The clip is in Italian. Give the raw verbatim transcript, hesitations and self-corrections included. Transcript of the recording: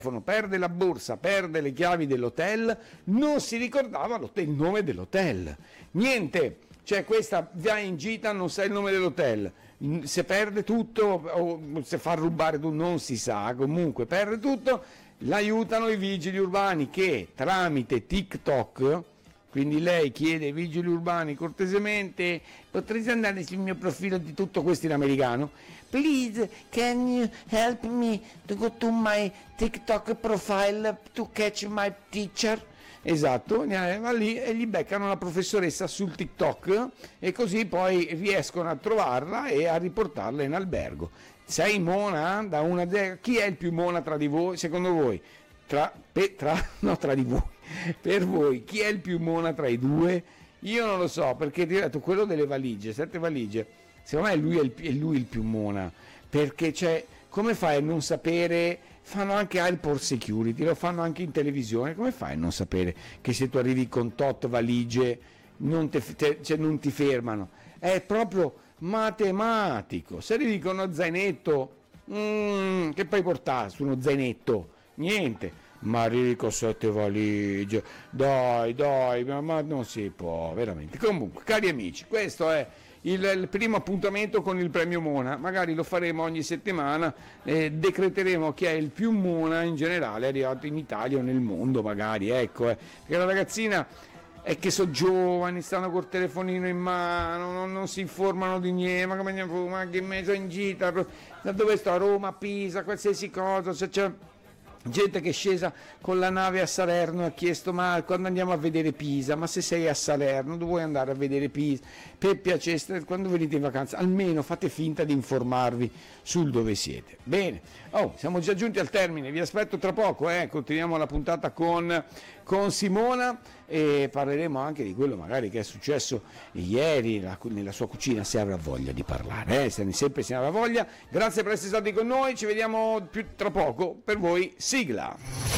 perde la borsa, perde le chiavi dell'hotel, non si ricordava il nome dell'hotel. Niente, cioè questa va in gita, non sa il nome dell'hotel, se perde tutto o se fa rubare tu non si sa, comunque perde tutto, l'aiutano i vigili urbani che tramite TikTok, quindi lei chiede ai vigili urbani cortesemente, potreste andare sul mio profilo di tutto questo in americano? Please, can you help me to go to my TikTok profile to catch my teacher? Esatto, va lì e gli beccano la professoressa sul TikTok e così poi riescono a trovarla e a riportarla in albergo. Sei mona? Da una de- Chi è il più mona tra di voi, secondo voi? Tra, pe, tra, no, tra di voi. Per voi, chi è il più mona tra i due? Io non lo so, perché ti ho detto, quello delle valigie, sette valigie, secondo me lui è, il, è lui il più mona, perché cioè, come fai a non sapere, fanno anche airport security, lo fanno anche in televisione, come fai a non sapere che se tu arrivi con tot valigie non, te, te, cioè, non ti fermano? È proprio matematico, se arrivi con uno zainetto, mm, che puoi portare su uno zainetto? Niente. Marico, sette valigie, dai dai, ma non si può veramente. Comunque, cari amici, questo è il, il primo appuntamento con il premio Mona, magari lo faremo ogni settimana, eh, decreteremo chi è il più Mona in generale arrivato in Italia o nel mondo magari, ecco, eh. Perché la ragazzina è che sono giovani, stanno col telefonino in mano, non, non si informano di niente, ma come andiamo, ma che mezzo in gita, da dove sto, a Roma, Pisa, qualsiasi cosa, se c'è gente che è scesa con la nave a Salerno e ha chiesto ma quando andiamo a vedere Pisa, ma se sei a Salerno dove vuoi andare a vedere Pisa, per piacere quando venite in vacanza almeno fate finta di informarvi sul dove siete. Bene, oh, siamo già giunti al termine, vi aspetto tra poco, eh. Continuiamo la puntata con, con Simona e parleremo anche di quello magari che è successo ieri la, nella sua cucina, se avrà voglia di parlare, eh. se ne, sempre se ne avrà voglia. Grazie per essere stati con noi, ci vediamo più tra poco, per voi sigla.